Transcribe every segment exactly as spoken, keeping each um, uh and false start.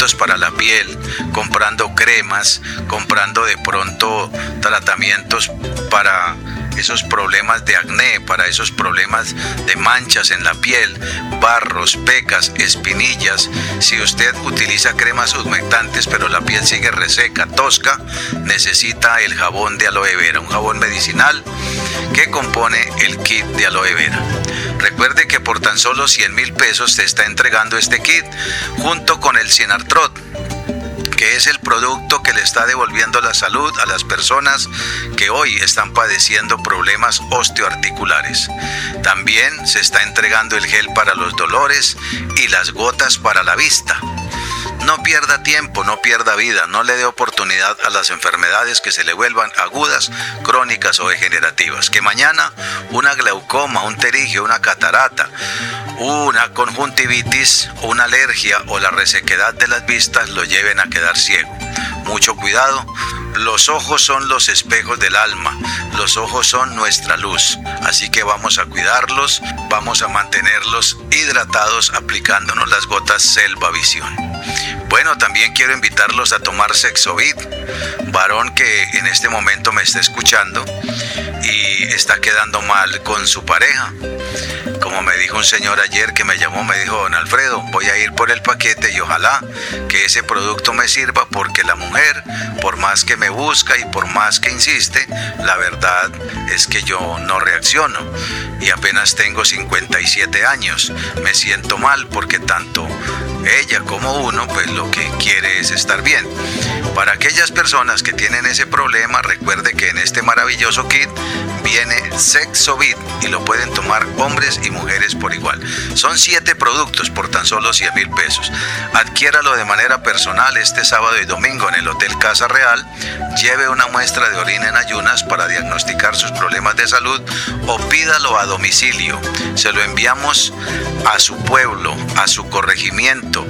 tratamientos para la piel, comprando cremas, comprando de pronto tratamientos para esos problemas de acné, para esos problemas de manchas en la piel, barros, pecas, espinillas. Si usted utiliza cremas humectantes pero la piel sigue reseca, tosca, necesita el jabón de aloe vera, un jabón medicinal que compone el kit de aloe vera. Recuerde que por tan solo cien mil pesos se está entregando este kit junto con el Cienartrot, que es el producto que le está devolviendo la salud a las personas que hoy están padeciendo problemas osteoarticulares. También se está entregando el gel para los dolores y las gotas para la vista. No pierda tiempo, no pierda vida, no le dé oportunidad a las enfermedades que se le vuelvan agudas, crónicas o degenerativas. Que mañana una glaucoma, un pterigio, una catarata, una conjuntivitis, una alergia o la resequedad de las vistas lo lleven a quedar ciego. Mucho cuidado. Los ojos son los espejos del alma, los ojos son nuestra luz, así que vamos a cuidarlos, vamos a mantenerlos hidratados aplicándonos las gotas Selva Visión. Bueno, también quiero invitarlos a tomar Sexovit, varón que en este momento me está escuchando y está quedando mal con su pareja. Como me dijo un señor ayer que me llamó, me dijo: don Alfredo, voy a ir por el paquete y ojalá que ese producto me sirva, porque la mujer, por más que me busca y por más que insiste, la verdad es que yo no reacciono y apenas tengo cincuenta y siete años. Me siento mal porque tanto ella como uno pues lo que quiere es estar bien. Para aquellas personas que tienen ese problema, recuerde que en este maravilloso kit viene Sexovit y lo pueden tomar hombres y mujeres por igual. Son siete productos por tan solo cien mil pesos. Adquiéralo de manera personal este sábado y domingo en el Hotel Casa Real. Lleve una muestra de orina en ayunas para diagnosticar sus problemas de salud o pídalo a domicilio. Se lo enviamos a su pueblo, a su corregimiento,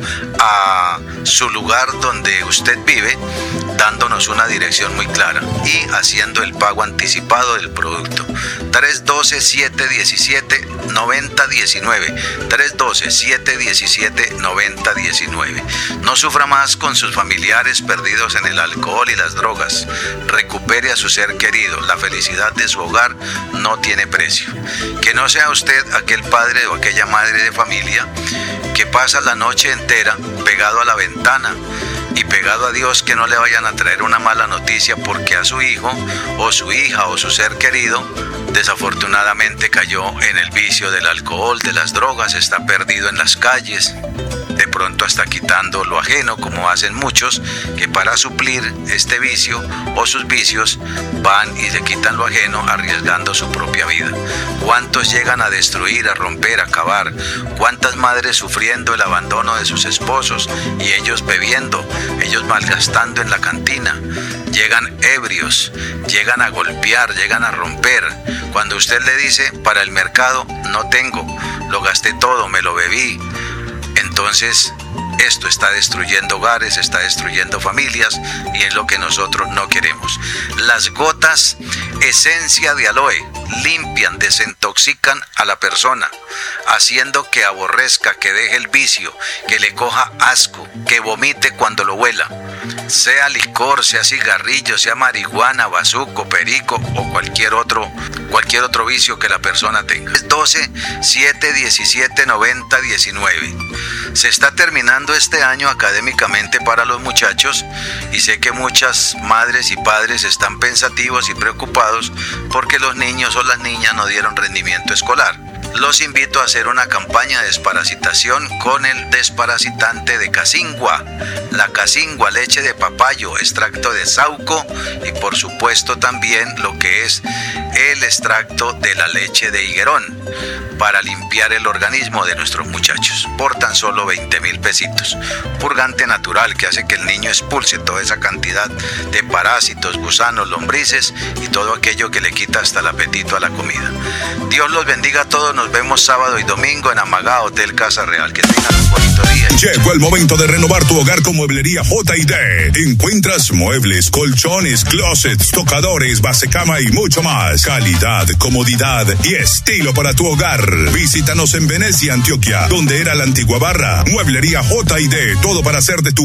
a su lugar donde usted vive, dándonos una dirección muy clara y haciendo el pago anticipado del producto. tres uno dos, siete uno siete, nueve cero uno nueve tres uno dos, siete uno siete, nueve cero uno nueve. No sufra más con sus familiares perdidos en el alcohol y las drogas. Recupere a su ser querido. La felicidad de su hogar no tiene precio. Que no sea usted aquel padre o aquella madre de familia que pasa la noche entera pegado a la ventana y pegado a Dios que no le vayan a traer una mala noticia porque a su hijo o su hija o su ser querido desafortunadamente cayó en el vicio del alcohol, de las drogas, está perdido en las calles, de pronto hasta quitando lo ajeno, como hacen muchos que para suplir este vicio o sus vicios van y se quitan lo ajeno arriesgando su propia vida. ¿Cuántos llegan a destruir, a romper, a acabar? ¿Cuántas madres sufriendo el abandono de sus esposos y ellos bebiendo, ellos malgastando en la cantina? Llegan ebrios, llegan a golpear, llegan a romper. Cuando usted le dice: para el mercado no tengo, lo gasté todo, me lo bebí. Entonces, esto está destruyendo hogares, está destruyendo familias y es lo que nosotros no queremos. Las gotas esencia de aloe limpian, desintoxican a la persona, haciendo que aborrezca, que deje el vicio, que le coja asco, que vomite cuando lo huela. Sea licor, sea cigarrillo, sea marihuana, bazuco, perico o cualquier otro, cualquier otro vicio que la persona tenga. Es doce, siete, diecisiete, noventa, diecinueve. Se está terminando este año académicamente para los muchachos y sé que muchas madres y padres están pensativos y preocupados porque los niños o las niñas no dieron rendimiento escolar. Los invito a hacer una campaña de desparasitación con el desparasitante de Casingua. La Casingua, leche de papayo, extracto de sauco y por supuesto también lo que es el extracto de la leche de higuerón para limpiar el organismo de nuestros muchachos por tan solo veinte mil pesitos. Purgante natural que hace que el niño expulse toda esa cantidad de parásitos, gusanos, lombrices y todo aquello que le quita hasta el apetito a la comida. Dios los bendiga a todos. Nos vemos sábado y domingo en Amagá, Hotel Casa Real. Que tengan un bonito día. Llegó el momento de renovar tu hogar con Mueblería J y D. Encuentras muebles, colchones, closets, tocadores, basecama y mucho más. Calidad, comodidad y estilo para tu hogar. Visítanos en Venecia, Antioquia, donde era la antigua barra. Mueblería J y D. Todo para hacer de tu